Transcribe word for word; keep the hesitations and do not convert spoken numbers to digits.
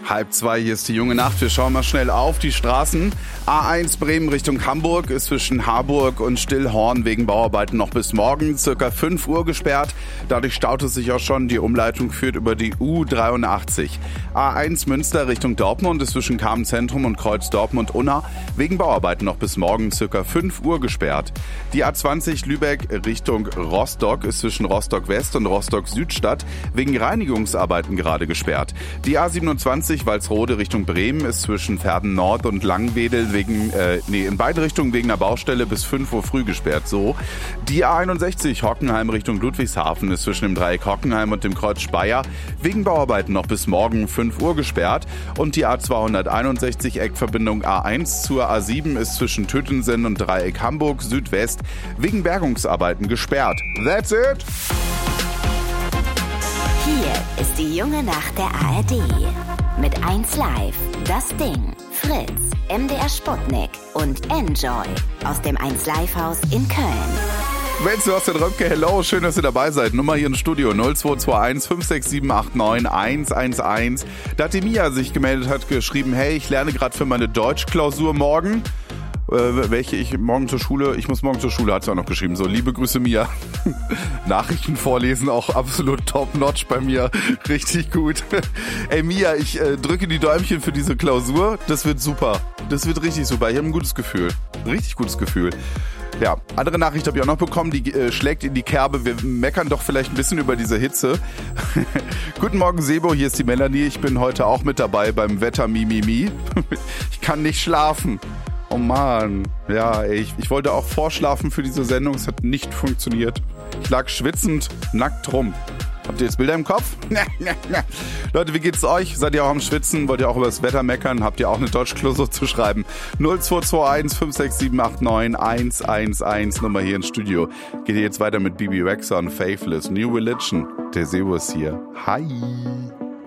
Halb zwei, hier ist die junge Nacht. Wir schauen mal schnell auf die Straßen. A eins Bremen Richtung Hamburg ist zwischen Harburg und Stillhorn wegen Bauarbeiten noch bis morgen circa fünf Uhr gesperrt. Dadurch staut es sich auch schon. Die Umleitung führt über die U dreiundachtzig. A eins Münster Richtung Dortmund ist zwischen Kamen-Zentrum und Kreuz Dortmund-Unna wegen Bauarbeiten noch bis morgen circa fünf Uhr gesperrt. Die A zwanzig Lübeck Richtung Rostock ist zwischen Rostock West und Rostock Südstadt wegen Reinigungsarbeiten gerade gesperrt. Die A siebenundzwanzig Walsrode Richtung Bremen ist zwischen Verden Nord und Langwedel wegen, äh, nee, in beide Richtungen wegen einer Baustelle bis fünf Uhr früh gesperrt, so. Die A einundsechzig Hockenheim Richtung Ludwigshafen ist zwischen dem Dreieck Hockenheim und dem Kreuz Speyer wegen Bauarbeiten noch bis morgen fünf Uhr gesperrt. Und die A zweihunderteinundsechzig Eckverbindung A eins zur A sieben ist zwischen Tüttensen und Dreieck Hamburg Südwest wegen Bergungsarbeiten gesperrt. That's it! Hier ist die junge Nacht der A R D. Mit eins Live, Das Ding, Fritz, M D R Sputnik und Enjoy aus dem eins Live Haus in Köln. Wenn Sebastian Röpke, hello, schön, dass ihr dabei seid. Nummer hier im Studio null zwei zwei eins fünf sechs sieben acht neun eins eins eins. Da hat die Mia sich gemeldet, hat geschrieben, hey, ich lerne gerade für meine Deutschklausur morgen. Äh, welche ich morgen zur Schule, ich muss morgen zur Schule, hat sie auch noch geschrieben. So, liebe Grüße, Mia. Nachrichten vorlesen, auch absolut top-notch bei mir. Richtig gut. Ey, Mia, ich äh, drücke die Däumchen für diese Klausur. Das wird super. Das wird richtig super. Ich habe ein gutes Gefühl. Richtig gutes Gefühl. Ja, andere Nachricht habe ich auch noch bekommen, die äh, schlägt in die Kerbe. Wir meckern doch vielleicht ein bisschen über diese Hitze. Guten Morgen, Sebo, hier ist die Melanie. Ich bin heute auch mit dabei beim Wetter Mimimi. Ich kann nicht schlafen. Oh Mann, ja, ey, ich, ich wollte auch vorschlafen für diese Sendung, es hat nicht funktioniert. Ich lag schwitzend, nackt rum. Habt ihr jetzt Bilder im Kopf? Leute, wie geht's euch? Seid ihr auch am Schwitzen? Wollt ihr auch über das Wetter meckern? Habt ihr auch eine Deutschklausur zu schreiben? null zwei zwei eins fünf sechs sieben acht neun eins eins eins, Nummer hier ins Studio. Geht ihr jetzt weiter mit Bibi Rexha und Faithless, New Religion. Der Sebo ist hier. Hi!